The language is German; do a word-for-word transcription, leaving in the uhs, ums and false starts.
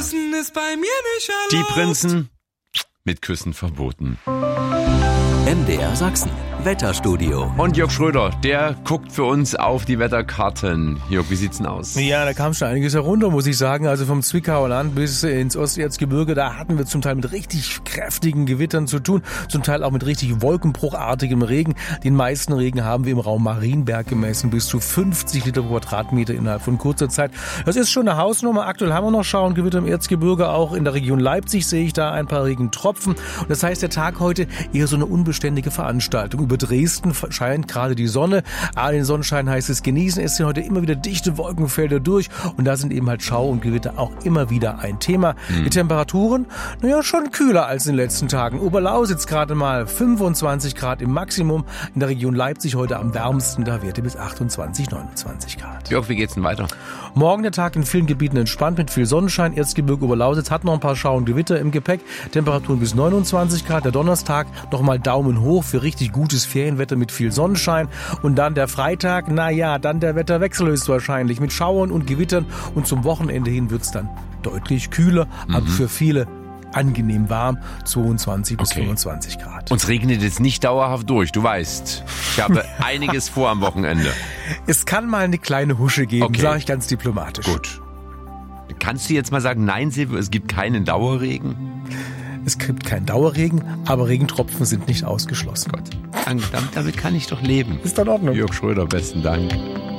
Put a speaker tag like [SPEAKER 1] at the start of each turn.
[SPEAKER 1] Küssen ist bei mir nicht erlaubt.
[SPEAKER 2] Die Prinzen mit Küssen verboten.
[SPEAKER 3] M D R Sachsen, Wetterstudio.
[SPEAKER 2] Und Jörg Schröder, der guckt für uns auf die Wetterkarten. Jörg, wie sieht's denn aus?
[SPEAKER 4] Ja, da kam schon einiges herunter, muss ich sagen. Also vom Zwickauer Land bis ins Osterzgebirge, da hatten wir zum Teil mit richtig kräftigen Gewittern zu tun, zum Teil auch mit richtig wolkenbruchartigem Regen. Den meisten Regen haben wir im Raum Marienberg gemessen, bis zu fünfzig Liter pro Quadratmeter innerhalb von kurzer Zeit. Das ist schon eine Hausnummer. Aktuell haben wir noch Schauengewitter im Erzgebirge, auch in der Region Leipzig sehe ich da ein paar Regentropfen. Und das heißt, der Tag heute eher so eine unbeständige Veranstaltung. Über Dresden scheint gerade die Sonne. Aber den Sonnenschein heißt es genießen. Es sind heute immer wieder dichte Wolkenfelder durch. Und da sind eben halt Schau und Gewitter auch immer wieder ein Thema. Mhm. Die Temperaturen, naja, schon kühler als in den letzten Tagen. Oberlausitz gerade mal fünfundzwanzig Grad im Maximum. In der Region Leipzig heute am wärmsten. Da Werte bis achtundzwanzig, neunundzwanzig Grad.
[SPEAKER 2] Jörg, wie geht's denn weiter?
[SPEAKER 4] Morgen der Tag in vielen Gebieten entspannt mit viel Sonnenschein. Erzgebirge Oberlausitz hat noch ein paar Schau und Gewitter im Gepäck. Temperaturen bis neunundzwanzig Grad. Der Donnerstag nochmal Daumen hoch für richtig gutes Ferienwetter mit viel Sonnenschein. Und dann der Freitag, naja, dann der Wetterwechsel höchstwahrscheinlich mit Schauern und Gewittern. Und zum Wochenende hin wird's dann deutlich kühler, mhm. aber für viele angenehm warm, zweiundzwanzig bis
[SPEAKER 2] okay.
[SPEAKER 4] fünfundzwanzig Grad.
[SPEAKER 2] Uns regnet jetzt nicht dauerhaft durch, du weißt. Ich habe einiges vor am Wochenende.
[SPEAKER 4] Es kann mal eine kleine Husche geben,
[SPEAKER 2] okay.
[SPEAKER 4] sage ich ganz diplomatisch.
[SPEAKER 2] Gut. Kannst du jetzt mal sagen, nein, Silvio, es gibt keinen Dauerregen?
[SPEAKER 4] Es gibt keinen Dauerregen, aber Regentropfen sind nicht ausgeschlossen.
[SPEAKER 2] Gott, damit kann ich doch leben.
[SPEAKER 4] Ist in Ordnung.
[SPEAKER 2] Jörg Schröder, besten Dank.